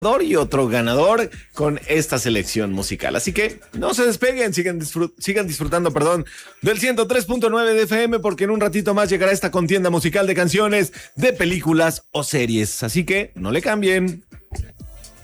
y otro ganador con esta selección musical. Así que no se despeguen, sigan disfrutando, del 103.9 de FM, porque en un ratito más llegará esta contienda musical de canciones de películas o series. Así que no le cambien.